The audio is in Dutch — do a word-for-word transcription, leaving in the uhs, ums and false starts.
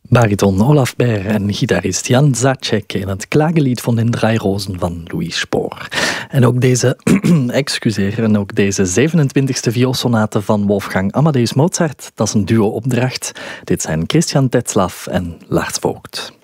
Bariton Olaf Baer en gitarist Jan Zacek in het klagelied van de Drei Rozen van Louis Spohr. En ook deze, excuseer, en ook deze zevenentwintigste vioolsonate van Wolfgang Amadeus Mozart, dat is een duo-opdracht. Dit zijn Christian Tetzlaff en Lars Vogt.